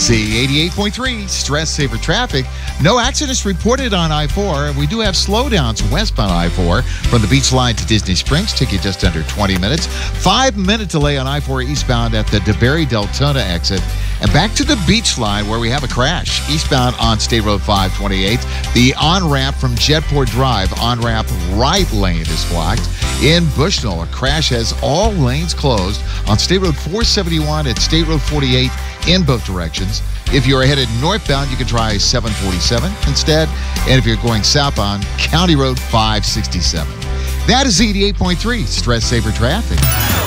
Z88.3, stress saver traffic. No accidents reported on I-4. We do have slowdowns westbound I-4 from the Beach Line to Disney Springs. Take you just under 20 minutes. 5-minute delay on I-4 eastbound at the DeBerry Deltona exit. And back to the Beach Line where we have a crash. Eastbound on State Road 528. The on-ramp from Jetport Drive, on-ramp right lane is blocked. In Bushnell, a crash has all lanes closed on State Road 471 and State Road 48 in both directions. If you're headed northbound, you can try 747 instead. And if you're going southbound, County Road 567. That is Z88.3, stress saver traffic.